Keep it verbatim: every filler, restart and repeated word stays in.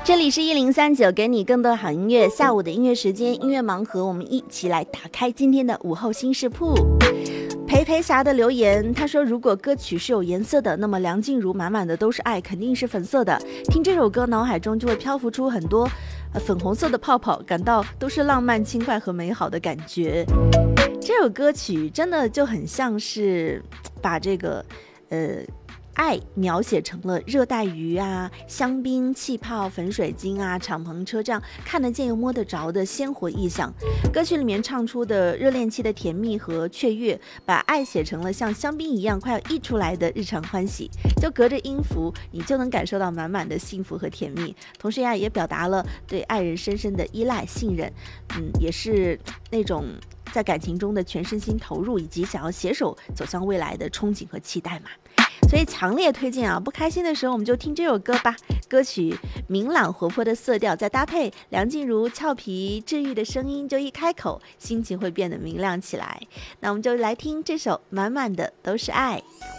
这里是一零三九，给你更多好音乐。下午的音乐时间，音乐盲盒，我们一起来打开今天的午后新视铺。裴裴霞的留言，他说如果歌曲是有颜色的，那么梁静茹满满的都是爱，肯定是粉色的。听这首歌，脑海中就会漂浮出很多、呃、粉红色的泡泡，感到都是浪漫、轻快和美好的感觉。这首歌曲真的就很像是把这个呃爱描写成了热带鱼啊、香槟、气泡、粉水晶啊、敞篷车这样看得见又摸得着的鲜活意象。歌曲里面唱出的热恋期的甜蜜和雀跃，把爱写成了像香槟一样快要溢出来的日常欢喜，就隔着音符你就能感受到满满的幸福和甜蜜。同时呀，也表达了对爱人深深的依赖、信任，嗯，也是那种在感情中的全身心投入，以及想要携手走向未来的憧憬和期待嘛。所以强烈推荐啊！不开心的时候我们就听这首歌吧。歌曲明朗活泼的色调，再搭配梁静茹俏皮治愈的声音，就一开口心情会变得明亮起来。那我们就来听这首满满的都是爱。